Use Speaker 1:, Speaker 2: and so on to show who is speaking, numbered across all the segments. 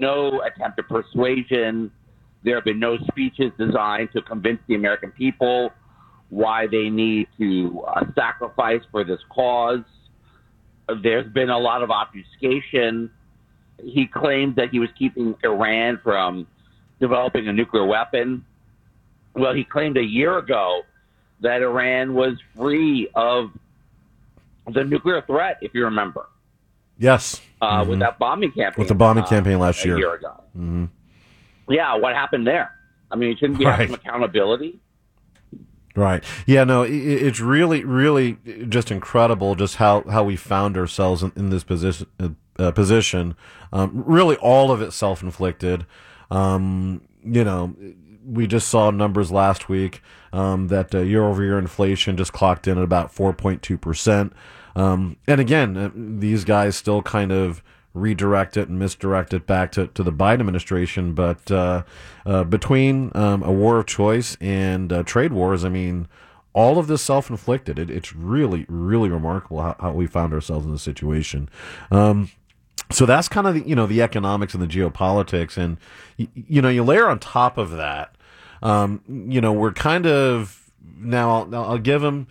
Speaker 1: no attempt at persuasion. There have been no speeches designed to convince the American people why they need to sacrifice for this cause. There's been a lot of obfuscation. He claimed that he was keeping Iran from developing a nuclear weapon. Well, he claimed a year ago that Iran was free of the nuclear threat, if you remember.
Speaker 2: Yes.
Speaker 1: With that bombing campaign.
Speaker 2: With the bombing campaign last year.
Speaker 1: A year ago.
Speaker 2: Mm-hmm.
Speaker 1: Yeah, what happened there? I mean, shouldn't we have some accountability?
Speaker 2: Right. Yeah, no, it's really, really just incredible just how we found ourselves in this position. Really all of it self-inflicted. We just saw numbers last week that year-over-year inflation just clocked in at about 4.2%. And again, these guys still kind of redirect it and misdirect it back to the Biden administration. But between a war of choice and trade wars, I mean, all of this self-inflicted. It's really, really remarkable how we found ourselves in this situation. So that's kind of the economics and the geopolitics, and you layer on top of that. We're kind of now. I'll give him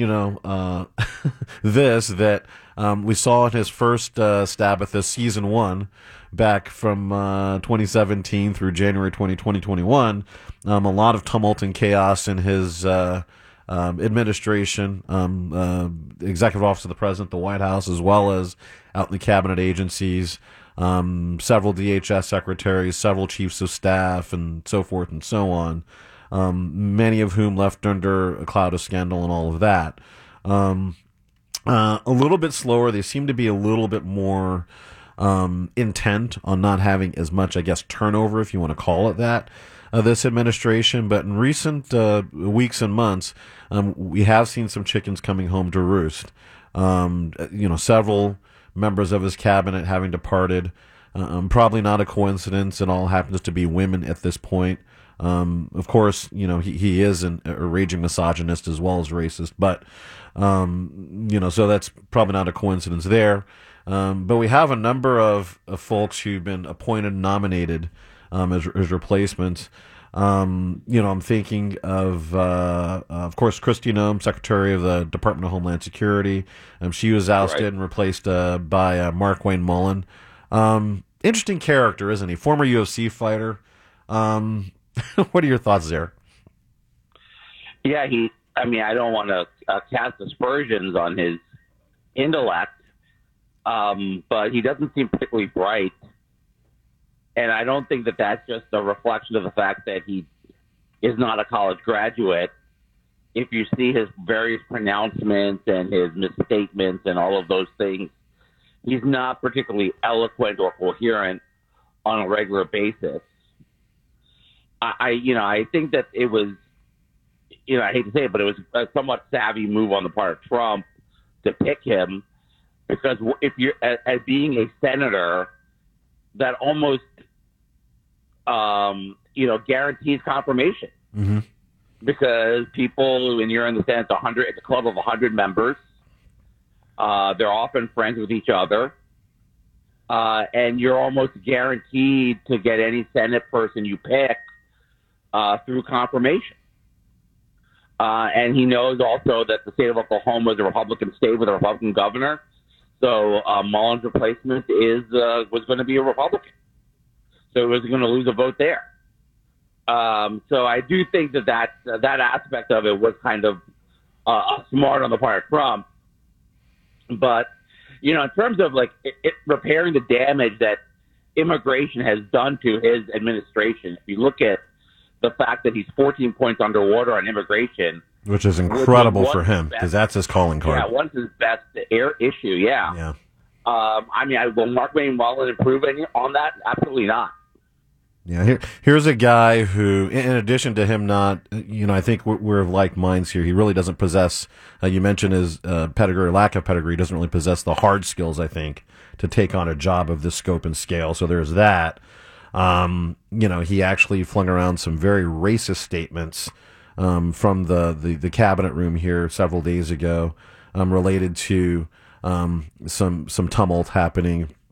Speaker 2: this that we saw in his first stab at this season 1 back from 2017 through January 2021. A lot of tumult and chaos in his administration, executive office of the president, the White House, as well as out in the cabinet agencies, several DHS secretaries, several chiefs of staff, and so forth and so on, many of whom left under a cloud of scandal and all of that. A little bit slower. They seem to be a little bit more intent on not having as much, I guess, turnover, if you want to call it that, this administration. But in recent weeks and months, we have seen some chickens coming home to roost. Several members of his cabinet having departed. Probably not a coincidence. It all happens to be women at this point. Of course, he is a raging misogynist as well as racist, but, so that's probably not a coincidence there. But we have a number of folks who've been appointed and nominated as replacements. I'm thinking of course, Kristi Noem, Secretary of the Department of Homeland Security. She was ousted and replaced by Markwayne Mullin. Interesting character, isn't he? Former UFC fighter. What are your thoughts there?
Speaker 1: Yeah, I don't want to cast aspersions on his intellect, but he doesn't seem particularly bright. And I don't think that that's just a reflection of the fact that he is not a college graduate. If you see his various pronouncements and his misstatements and all of those things, he's not particularly eloquent or coherent on a regular basis. I think that it was, I hate to say it, but it was a somewhat savvy move on the part of Trump to pick him, because if you're as being a senator, that almost, guarantees confirmation.
Speaker 2: Mm-hmm.
Speaker 1: Because people, when you're in the Senate, it's a club of 100 members. They're often friends with each other. And you're almost guaranteed to get any Senate person you pick through confirmation. And he knows also that the state of Oklahoma is a Republican state with a Republican governor. So Mullin's replacement was going to be a Republican. So he was going to lose a vote there. So I do think that aspect of it was kind of smart on the part of Trump. But, in terms of repairing the damage that immigration has done to his administration, if you look at the fact that he's 14 points underwater on immigration.
Speaker 2: Which is incredible for him, because that's his calling card.
Speaker 1: Yeah, what's his best issue, yeah.
Speaker 2: Yeah.
Speaker 1: Will Markwayne Mullin improve on that? Absolutely not.
Speaker 2: Yeah, here's a guy who, in addition to him not, I think we're of like minds here. He really doesn't possess, you mentioned his pedigree, lack of pedigree. He doesn't really possess the hard skills, I think, to take on a job of this scope and scale. So there's that. He actually flung around some very racist statements from the cabinet room here several days ago, related to some tumult happening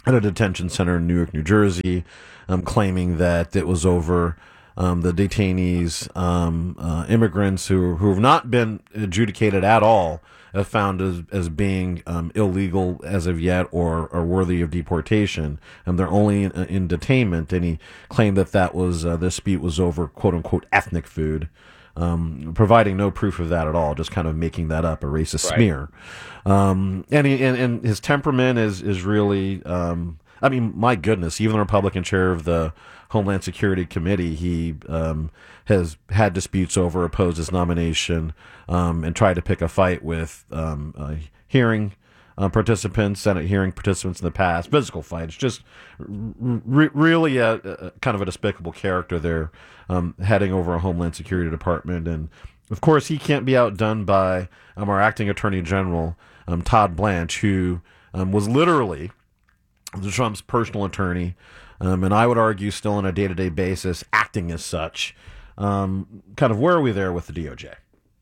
Speaker 2: at a detention center in Newark, New Jersey, claiming that it was over the detainees, immigrants who have not been adjudicated at all, found as being illegal as of yet or worthy of deportation. They're only in detainment, and he claimed that was the dispute was over quote unquote ethnic food. Providing no proof of that at all, just kind of making that up, a racist smear. And his temperament is really, I mean, my goodness, even the Republican chair of the Homeland Security Committee, he has had disputes over, opposed his nomination, and tried to pick a fight with hearing participants, Senate hearing participants in the past, physical fights, just really a kind of a despicable character there, heading over a Homeland Security Department. And of course, he can't be outdone by our acting Attorney General, Todd Blanche, who was literally Trump's personal attorney, and I would argue still on a day-to-day basis acting as such. Kind of where are we there with the DOJ?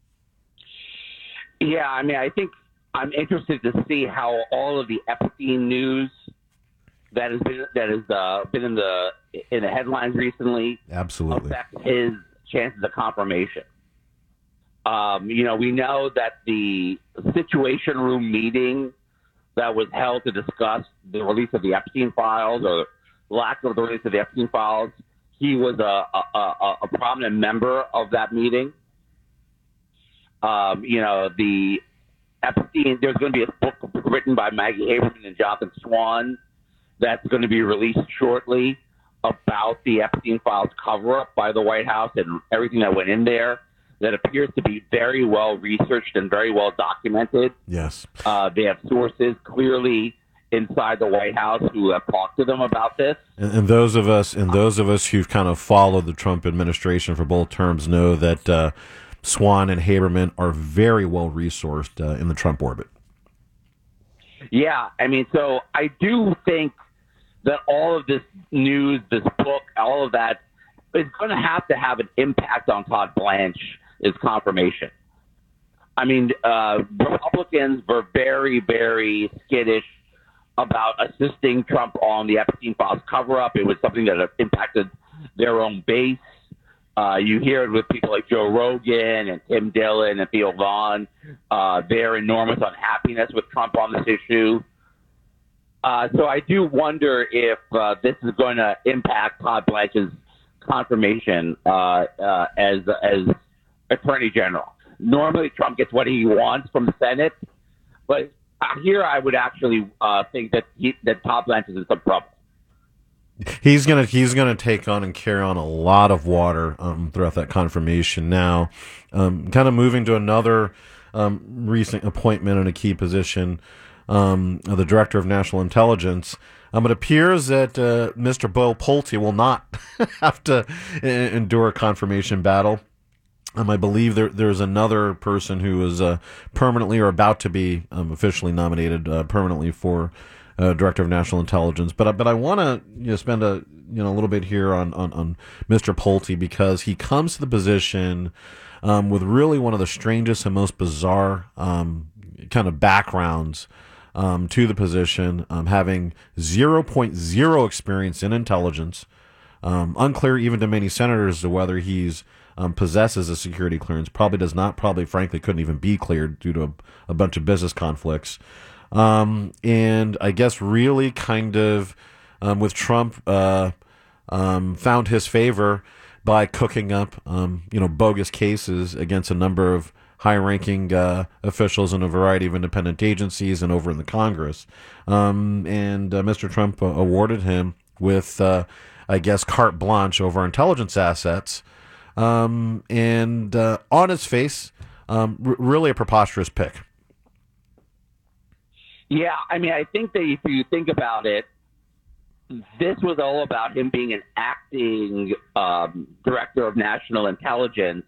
Speaker 1: Yeah, I mean, I think I'm interested to see how all of the Epstein news that has been in the headlines recently
Speaker 2: absolutely
Speaker 1: affects his chances of confirmation. We know that the Situation Room meeting that was held to discuss the release of the Epstein files or lack of the release of the Epstein files, he was a prominent member of that meeting. The Epstein, there's going to be a book written by Maggie Haberman and Jonathan Swan that's going to be released shortly about the Epstein files cover-up by the White House and everything that went in there that appears to be very well researched and very well documented.
Speaker 2: Yes.
Speaker 1: They have sources clearly inside the White House who have talked to them about this.
Speaker 2: And those of us who've kind of followed the Trump administration for both terms know that Swan and Haberman are very well resourced in the Trump orbit.
Speaker 1: Yeah, I mean, so I do think that all of this news, this book, all of that is going to have an impact on Todd Blanche's confirmation. I mean, Republicans were very, very skittish about assisting Trump on the Epstein files cover-up. It was something that impacted their own base. You hear it with people like Joe Rogan and Tim Dillon and Theo Vaughn. Their enormous unhappiness with Trump on this issue. So I do wonder if this is going to impact Todd Blanche's confirmation as Attorney General. Normally, Trump gets what he wants from the Senate, but here I would actually think that Todd Blanche is in some trouble.
Speaker 2: He's gonna take on and carry on a lot of water throughout that confirmation. Now, kind of moving to another recent appointment in a key position, the Director of National Intelligence. It appears that Mr. Bill Pulte will not have to endure a confirmation battle. I believe there's another person who is permanently or about to be officially nominated permanently for Director of National Intelligence. But I want to spend a little bit here on Mr. Pulte, because he comes to the position with really one of the strangest and most bizarre kind of backgrounds to the position, having 0.0 experience in intelligence, unclear even to many senators as to whether he's possesses a security clearance. Probably does not. Probably, frankly, couldn't even be cleared due to a bunch of business conflicts. And I guess really kind of with Trump found his favor by cooking up bogus cases against a number of high-ranking officials in a variety of independent agencies and over in the Congress. And Mr. Trump awarded him with, I guess, carte blanche over intelligence assets. And on its face, really a preposterous pick.
Speaker 1: Yeah, I mean, I think that if you think about it, this was all about him being an acting Director of National Intelligence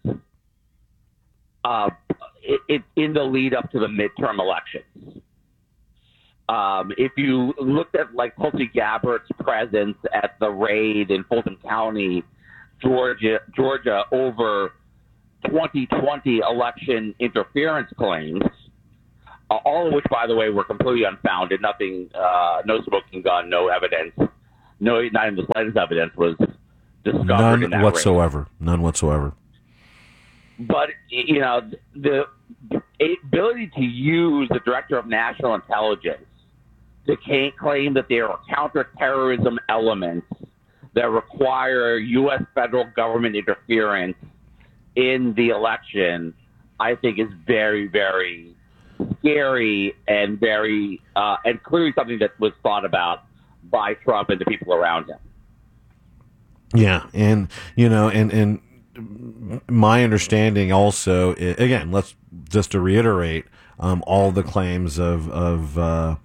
Speaker 1: in the lead up to the midterm elections. If you looked at like Tulsi Gabbard's presence at the raid in Fulton County, Georgia over 2020 election interference claims, all of which, by the way, were completely unfounded. Nothing, no smoking gun, no evidence, not even the slightest evidence was discovered in that
Speaker 2: whatsoever. None whatsoever.
Speaker 1: But, the ability to use the Director of National Intelligence to claim that there are counterterrorism elements that require U.S. federal government interference in the election, I think is very, very scary and very and clearly something that was thought about by Trump and the people around him.
Speaker 2: Yeah, and and my understanding also, again, let's just to reiterate, all the claims of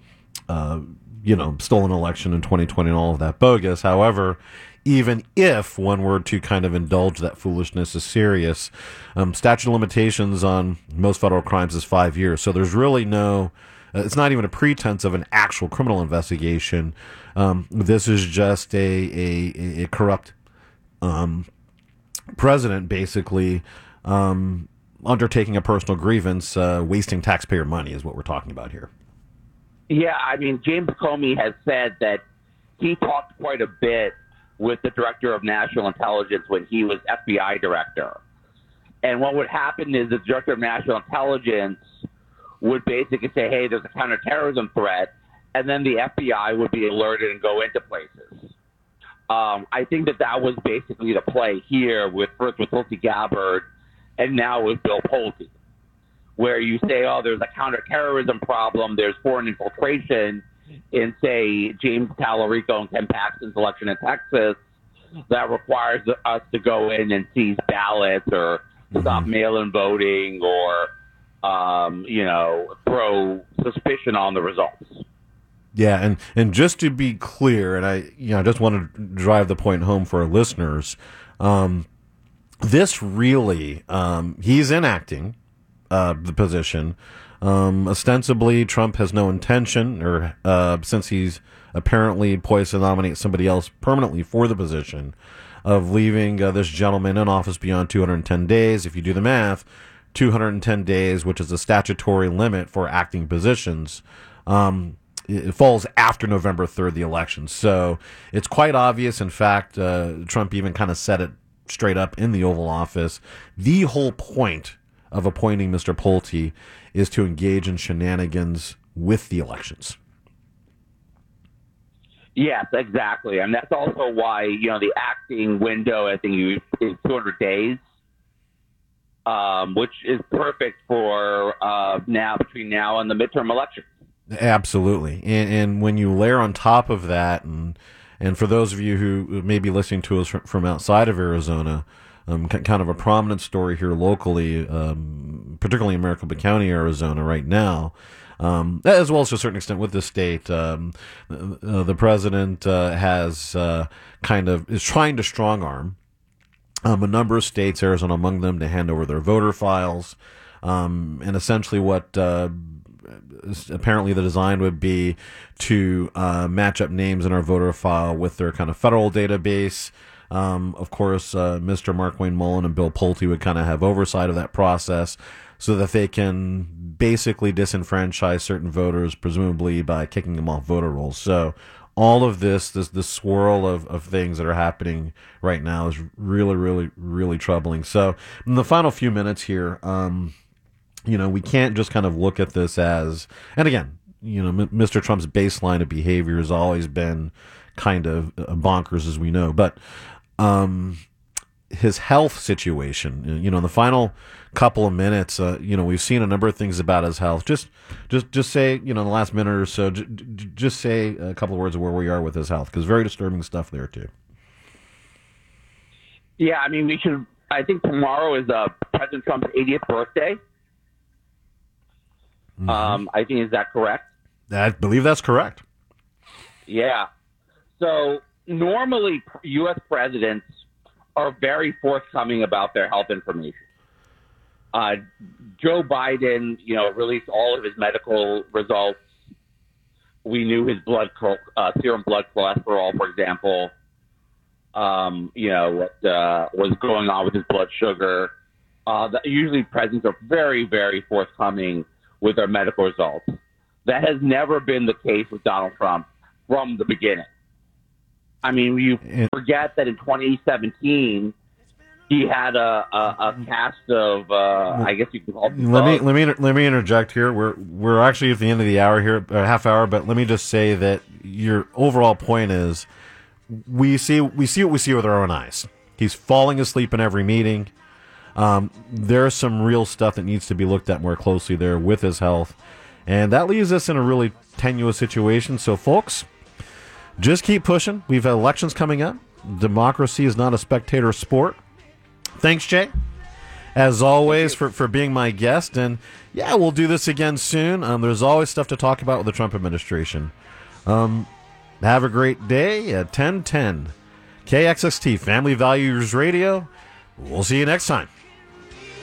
Speaker 2: stolen election in 2020 and all of that bogus. However, even if one were to kind of indulge that foolishness is serious, statute of limitations on most federal crimes is 5 years. So there's really no, it's not even a pretense of an actual criminal investigation. This is just a corrupt president basically undertaking a personal grievance, wasting taxpayer money is what we're talking about here.
Speaker 1: Yeah, I mean, James Comey has said that he talked quite a bit with the Director of National Intelligence when he was FBI director. And what would happen is the Director of National Intelligence would basically say, hey, there's a counterterrorism threat, and then the FBI would be alerted and go into places. I think that was basically the play here with Tulsi Gabbard and now with Bill Pulte, where you say, oh, there's a counterterrorism problem, there's foreign infiltration in, say, James Tallarico and Ken Paxton's election in Texas that requires us to go in and seize ballots or stop mail-in voting or, throw suspicion on the results.
Speaker 2: Yeah, and just to be clear, and I just want to drive the point home for our listeners, this really, he's enacting the position. Ostensibly, Trump has no intention, or since he's apparently poised to nominate somebody else permanently for the position, of leaving this gentleman in office beyond 210 days. If you do the math, 210 days, which is a statutory limit for acting positions, it falls after November 3rd, the election. So it's quite obvious. In fact, Trump even kind of said it straight up in the Oval Office. The whole point of appointing Mr. Pulte is to engage in shenanigans with the elections.
Speaker 1: Yes, exactly. And that's also why, the acting window, I think, is 200 days, which is perfect for between now and the midterm elections.
Speaker 2: Absolutely. And when you layer on top of that, and for those of you who may be listening to us from outside of Arizona, kind of a prominent story here locally, particularly in Maricopa County, Arizona right now, as well as to a certain extent with the state. The president is trying to strong arm a number of states, Arizona among them, to hand over their voter files, and essentially what apparently the design would be to match up names in our voter file with their kind of federal database. Of course, Mr. Mark Wayne Mullen and Bill Pulte would kind of have oversight of that process so that they can basically disenfranchise certain voters, presumably by kicking them off voter rolls. So all of this swirl of things that are happening right now is really, really, really troubling. So in the final few minutes here, we can't just kind of look at this as, and again, Mr. Trump's baseline of behavior has always been kind of bonkers, as we know, but his health situation, in the final couple of minutes, we've seen a number of things about his health. Just say, in the last minute or so, just say a couple of words of where we are with his health, because very disturbing stuff there too.
Speaker 1: Yeah, I mean, I think tomorrow is President Trump's 80th birthday.
Speaker 2: Mm-hmm.
Speaker 1: I think, is that correct?
Speaker 2: I believe that's correct.
Speaker 1: Yeah. So normally U.S. presidents are very forthcoming about their health information. Joe Biden, released all of his medical results. We knew his serum blood cholesterol, for example. What was going on with his blood sugar. Usually presidents are very, very forthcoming with their medical results. That has never been the case with Donald Trump from the beginning. I mean, you forget that in 2017 he had a cast of I guess you can call them.
Speaker 2: Let me interject here. We're actually at the end of the hour here, a half hour. But let me just say that your overall point is we see what we see with our own eyes. He's falling asleep in every meeting. There's some real stuff that needs to be looked at more closely there with his health, and that leaves us in a really tenuous situation. So, folks, just keep pushing. We've had elections coming up. Democracy is not a spectator sport. Thanks, Jay, as always, for being my guest. And, yeah, we'll do this again soon. There's always stuff to talk about with the Trump administration. Have a great day at 1010 KXXT Family Values Radio. We'll see you next time.